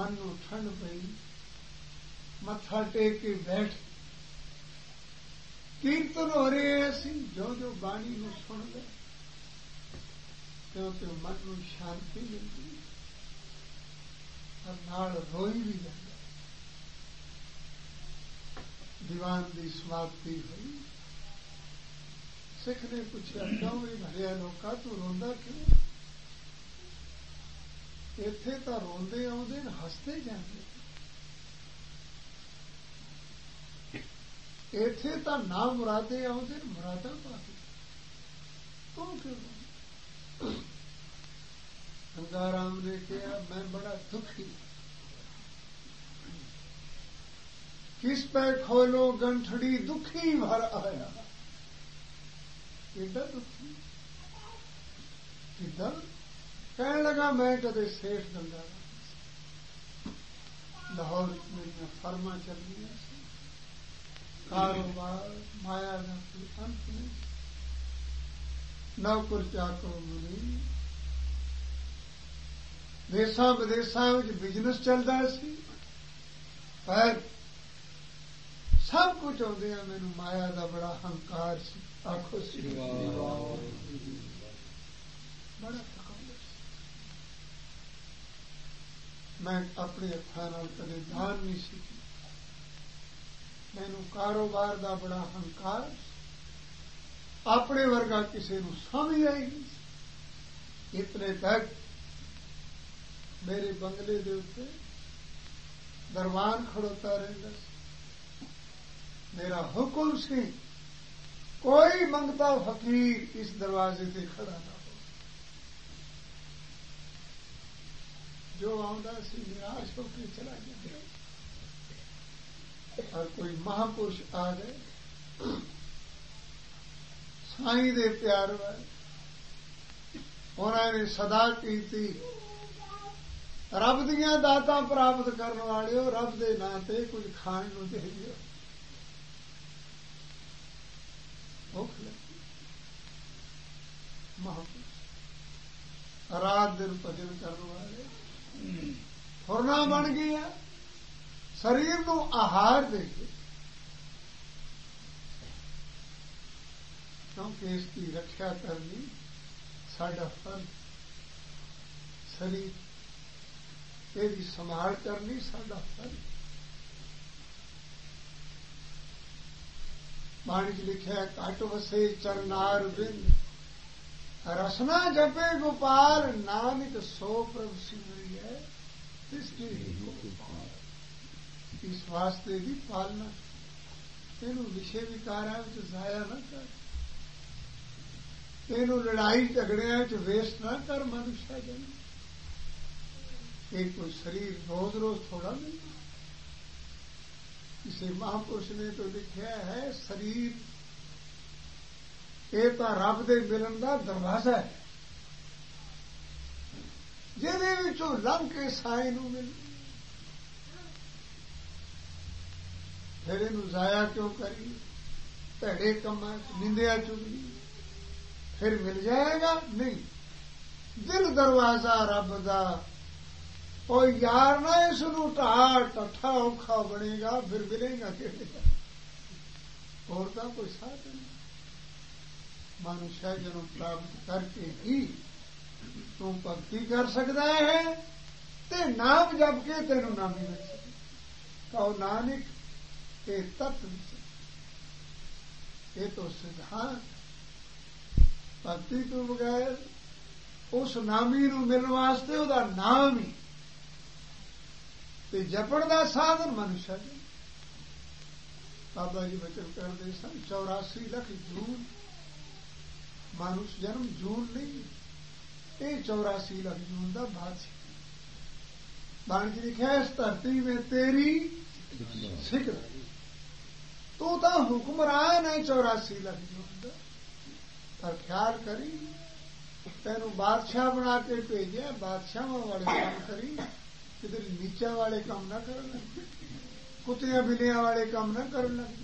मन नूं ठंड पई, मत्था टेक के बैठ कीर्तन हो रहे असीं जो जो बाणी नूं सुणदे त्यों त्यों मन नूं शांति मिलदी और नाल रोई भी जांदा। दीवान दी समाप्ति हुई। सिख ने पूछा क्यों भी भलिया लोका तू रोंदा क्यों? इत्थे तां रोंदे आउंदे ने हसदे जांदे, इत्थे तां ना मुरादे आउंदे ने मुरादां पाके, तू क्यों रोंदा? गंगाराम ने कहा मैं बड़ा दुखी, किस पे खोलो गंठड़ी दुखी भर आया। एडा दुखी किदा? कहने लगा मैं कदे सेठ गंगाराम, लाहौर मेरिया फर्मा चल रही, कारोबार माया का कोई अंत नहीं, नौकर चाकर मुनी, देशा विदेशा बिजनेस चलता सी, पर सब कुछ आउंदे मैनू माया का बड़ा हंकार सी। आखो सी बड़ा थकावट। मैं अपने हत्थां नाल कदे दान नहीं सी, मैनू कारोबार का बड़ा हंकार, अपने वर्गा किसी नूं समझ आई नहीं। इतने तक मेरे बंगले दे उत्ते दरबान खड़ोता रहिंदा सी। मेरा हुक्म सी कोई मंगता फकीर इस दरवाजे से खड़ा ना हो। जो आउंदा सी निराश होकर चला गया, और कोई महापुरुष आ गए साईं दे प्यार वाले, उन्होंने सदा कीती रब दियां दातां प्राप्त करने वाले हो, रब दे नां ते कुछ खाण नूं दे दिओ। भुख लगी, महापुरुष रात दिन भजन करने वाले फुरना बन गया, शरीर नूं आहार दे के, क्योंकि इसकी रक्षा करनी साडा फर्ज, शरीर इसकी संभाल करनी साडा फर्ज। बाणी च लिखा घट वसे चरनार बिंद, रसना जपे गोपाल, नानक सो प्रभु सिमरी है तिसकी गोपाल। इस वास्ते की पालना, तेनू विषय विकारां विच जाया ना कर, तेनू लड़ाई झगड़ियां च वेस्ट ना कर मनुष्य जन। ये कोई शरीर रोज रोज थोड़ा मिलता। किसी महापुरुष ने तो लिखा है शरीर ये तो रब दे मिलन का दरवाजा है, जिहदे विचों लंघ के साईं नूं मिल, फिर इनू जाया क्यों करी? भैड़े कमां निंदिया चुगली, फिर मिल जाएगा नहीं। दिल दरवाजा रब दा, ओ यार ना इसनू ढा टठा औखा बनेगा, फिर मिलेगा किहड़ा? और का कोई साधन नहीं। मनुष्य जन्म प्राप्त करके ही तू भक्ति कर सकता है, ते नाम जप के तेनू ना मिल सके। कहो नानक ये तत्व, ये तो सिद्धांत। भक्ति तो बगैर उस नामी नू मिलने वास्ते उहदा नाम ही ते जपण दा साधन मनुष्य जी। बाबा जी वचन करते सन 84 लाख जून, मनुष्य जन्म जून नहीं, ये 84 लाख जून का बादशाह। बाणी च लिखा इस धरती में तेरी सिख, तू तो हुक्मरान है 84 लाख जून का। पर ख्याल करी तेनू बादशाह बना के भेजे, बादशाहों वाले काम करी, किधर नीचा वाले काम ना कर लगे, कुत्तियां बिल्लियां वाले काम ना कर लगे।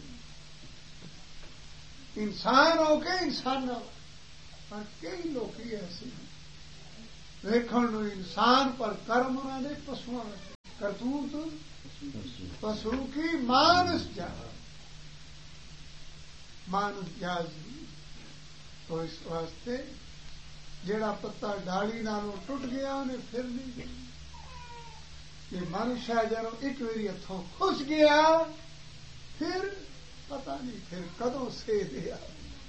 इंसान होके इंसान ना, पर कई लोग ही ऐसे वेखण नूं इंसान पर कर्म उन्होंने पशुओं में। करतूत पशु की मानस जाज तो इस वास्ते जेड़ा पत्ता डाली नालों टुट गया उन्हें फिर नहीं गया। ये मनुष्य जब एक बारी हथों खुश गया फिर पता नहीं फिर कदों से दिया।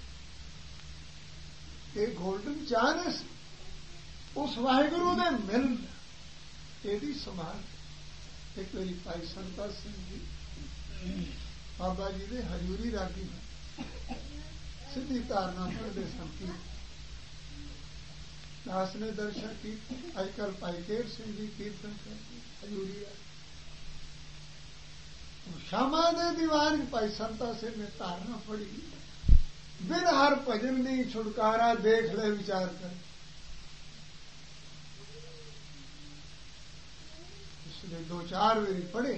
ये गोल्डन चांस उस वाहिगुरु ने मिल एडी संभाल। एक बारी भाई संता सिंह जी बाबा जी ने हजूरी रागी सिद्धि धारणा पढ़ते सन की दास ने दर्शन की। अजकल भाई केर सिंह जी कीर्तन करते हजूरी श्यामा दे दीवान भाई संता सिंह ने धारणा पढ़ी बिन हर भजन नहीं छुटकारा देख ले विचार कर। इसने 2-4 बारी पढ़े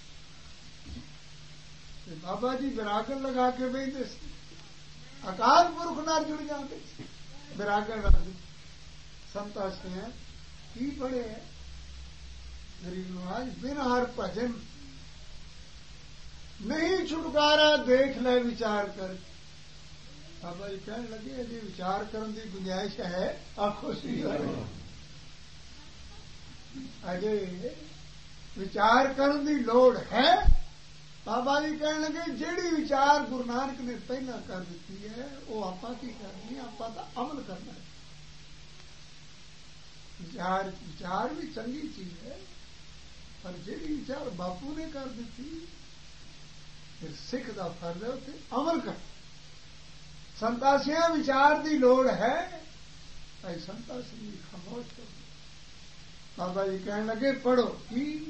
बाबा जी विरागन लगा के बेचते अकाल पुरख नाल जुड़ जाते विरागन रख संता सिंह की पढ़े गरीब नवाज बिन हर भजन नहीं छुटकारा देख ले विचार कर। बाबा जी कहने लगे अजे विचार करने की गुंजाइश है आखो सी अजे विचार करने की लोड़ है। बाबा जी कहने लगे जेड़ी विचार गुरु नानक ने पहला कर दी है वो आपा की करनी है आपा का अमल करना है। विचार भी चंगी चीज है पर जेड़ी विचार बापू ने कर दी फिर सिख का फर्ज है उसे अमल कर। संतासियां विचार की लोड़ है भाई संता सिंह जी खामोश हो। बाबा जी कहने लगे पढ़ो की